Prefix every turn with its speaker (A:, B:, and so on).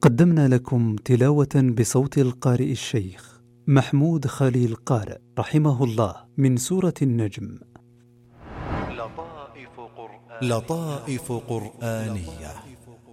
A: قدمنا لكم تلاوة بصوت القارئ الشيخ محمود خليل قارئ رحمه الله من سورة النجم.
B: لطائف قرآنية